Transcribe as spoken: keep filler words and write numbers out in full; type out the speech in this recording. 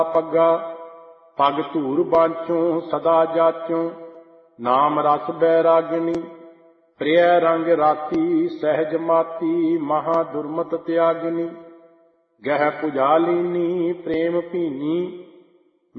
ਪੱਗਾ ਪਗ ਧੂਰ ਬਾਂਚੋਂ ਸਦਾ ਜਾਚੋਂ ਨਾਮ ਰਸ ਬੈਰਾਗਣੀ ਪ੍ਰਿਯ ਰੰਗ ਰਾਤੀ ਸਹਿਜ ਮਾਤੀ ਮਹਾ ਦੁਰਮਤ ਤਿਆਗਨੀ ਗਹਿ ਪੁਜਾਲੀਨੀ ਪ੍ਰੇਮ ਭੀਨੀ